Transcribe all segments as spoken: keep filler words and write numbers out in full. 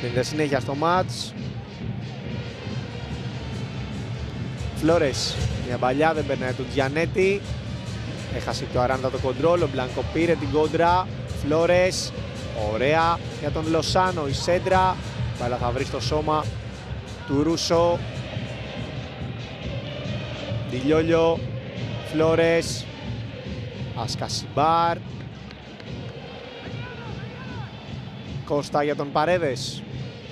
Δίνεται συνέχεια στο μάτς. Φλόρες, μια παλιά, δεν περνάει τον Τζιανέτη. Έχασε το Αράντα το κοντρόλ, ο Μπλάνκο πήρε την κόντρα. Φλόρες, ωραία για τον Λοσάνο, η σέντρα. Μπάλα θα βρει στο σώμα του Ρούσο. Ντιλιόλιο, Φλόρες, Ασκασιμπάρ. Κώστα για τον Παρέδες.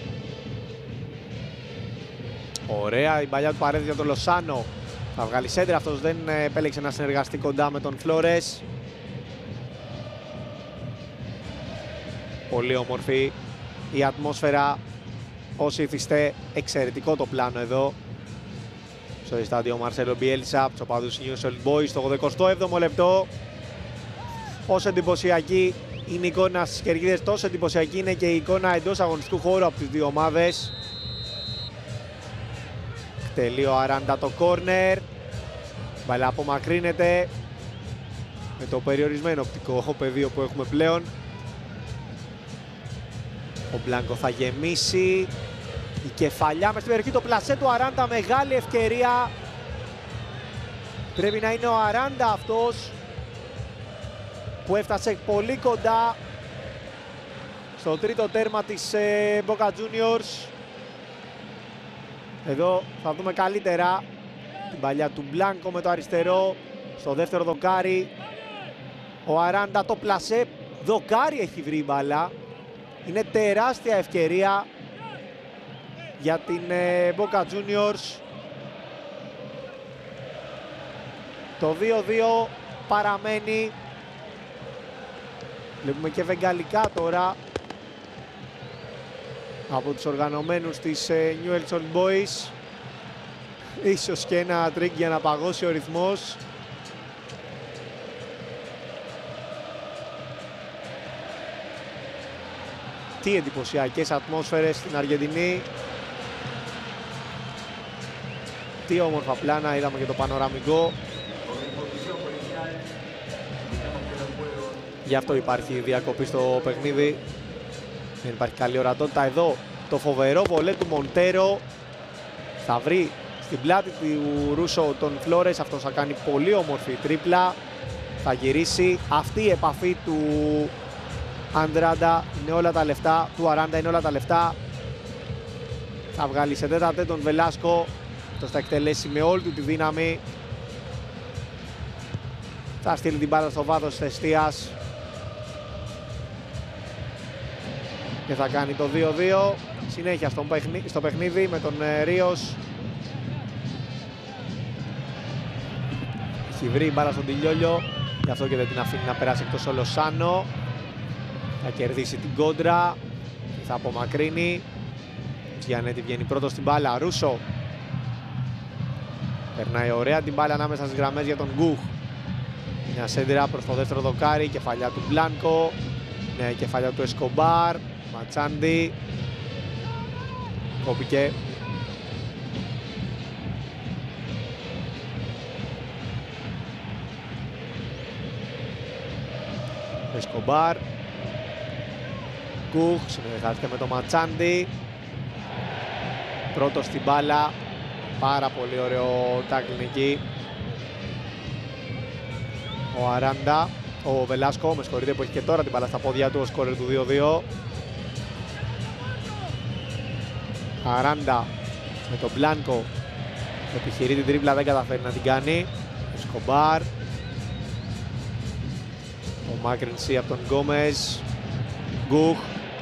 Ωραία η παλιά του Παρέδες για τον Λοσάνο. Θα βγάλει σέντρα, αυτός δεν επέλεξε να συνεργαστεί κοντά με τον Φλόρες. Πολύ όμορφη η ατμόσφαιρα, όσοι ήθιστε, εξαιρετικό το πλάνο εδώ στο στάδιο Μαρσέλο Μπιέλσα, τους οπαδούς Newell's Old Boys, στο ογδοηκοστό έβδομο λεπτό. Όσο εντυπωσιακή είναι η εικόνα στις κερκίδες, τόσο εντυπωσιακή είναι και η εικόνα εντός αγωνιστικού χώρου από τις δύο ομάδες. Εκτελεί ο Αράντα το κόρνερ. Μπαλά απομακρύνεται με το περιορισμένο οπτικό πεδίο που έχουμε πλέον. Ο Μπλάνκο θα γεμίσει. Η κεφαλιά μες στην περιοχή, το πλασέ του Αράντα, μεγάλη ευκαιρία. Πρέπει να είναι ο Αράντα αυτός που έφτασε πολύ κοντά στο τρίτο τέρμα της ε, Boca Juniors. Εδώ θα δούμε καλύτερα την παλιά του Μπλάνκο με το αριστερό. Στο δεύτερο δοκάρι ο Αράντα, το πλασέ, δοκάρι έχει βρει η μπάλα. Είναι τεράστια ευκαιρία για την ε, Boca Juniors. Το δύο δύο παραμένει. Βλέπουμε και βεγγαλικά τώρα από τους οργανωμένους της ε, Newell's Old Boys. Ίσως και ένα τρίκ για να παγώσει ο ρυθμός. Τι εντυπωσιακές ατμόσφαιρες στην Αργεντινή. Τι όμορφα πλάνα, είδαμε και το πανοραμικό. Γι' αυτό υπάρχει διακοπή στο παιχνίδι. Δεν υπάρχει καλή ορατότητα. Εδώ το φοβερό βολέ του Μοντέρο. Θα βρει στην πλάτη του Ρούσο τον Φλόρες. Αυτός θα κάνει πολύ όμορφη τρίπλα. Θα γυρίσει. Αυτή η επαφή του Αντράντα είναι όλα τα λεφτά. Του Αράντα είναι όλα τα λεφτά. Θα βγάλει σε τέταρτε τον Βελάσκο. Αυτός θα εκτελέσει με όλη του τη δύναμη. Θα στείλει την μπάλα στο βάθος της εστίας. Και θα κάνει το δύο δύο. Συνέχεια στο, παιχνί, στο παιχνίδι με τον ε, Ρίος. Έχει βρει η μπάλα στον Τιλιόλιο. Γι' αυτό και δεν την αφήνει να περάσει εκτός ο Λοσάνο. Θα κερδίσει την κόντρα. Θα απομακρύνει. Τζιανέτη βγαίνει πρώτος στην μπάλα. Ρούσο. Περνάει ωραία την μπάλα ανάμεσα στις γραμμές για τον Γκουχ. Μια σέντρα προς το δεύτερο δοκάρι. Κεφαλιά του Μπλάνκο. Νέα κεφαλιά του Εσκομπάρ. Ματσάντι. Κόπηκε. Εσκομπάρ. Γκουχ συνεργάστηκε με το Ματσάντι. Πρώτος στην μπάλα. Πάρα πολύ ωραίο τάκλιν εκεί. Ο Αράντα. Ο Βελάσκο, με συγχωρείτε, που έχει και τώρα την μπάλα στα πόδια του, ο σκόρερ του δύο δύο. Αράντα με τον Μπλάνκο. Επιχειρεί την τρίπλα, δεν καταφέρει να την κάνει. Εσκομπάρ. Ο μάκρυνση από τον Γκόμες. Γκουχ.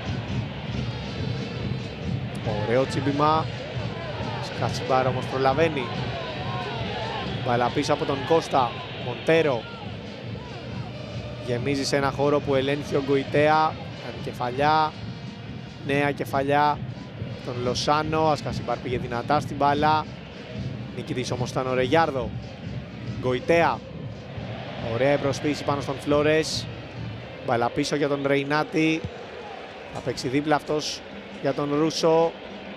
Ωραίο τσίμπημα. Σκατσιμπάρ όμως προλαβαίνει. Μπάλα πίσω από τον Κώστα. Μοντέρο. Γεμίζει σε ένα χώρο που ελέγχει ο Γκοϊτέα. Κάνει κεφαλιά. Νέα κεφαλιά. Τον Λοσάνο. Ασκασιμπάρ πήγε δυνατά στην μπάλα. Νικητής όμως ήταν ο Ρεγιάρδο. Γκοϊτέα. Ωραία προσποίηση πάνω στον Φλόρες. Μπάλα πίσω για τον Ρεϊνάτη. Θα παίξει δίπλα αυτός για τον Ρούσο.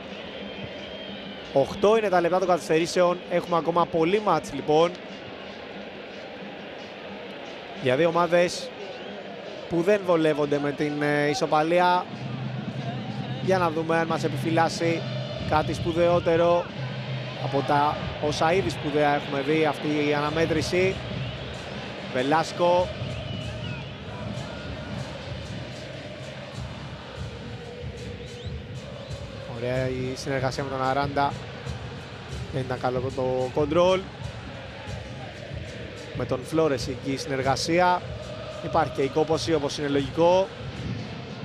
οκτώ είναι τα λεπτά των καθυστερήσεων. Έχουμε ακόμα πολύ μάτς λοιπόν. Για δύο ομάδες που δεν βολεύονται με την ε, ισοπαλία. Για να δούμε αν μας επιφυλάσσει κάτι σπουδαιότερο από τα όσα ήδη σπουδαία έχουμε δει αυτή η αναμέτρηση. Βελάσκο. Ωραία η συνεργασία με τον Αράντα. Δεν ήταν καλό το κοντρόλ. Με τον Φλόρες εκεί η συνεργασία. Υπάρχει και η κόπωση όπως είναι λογικό.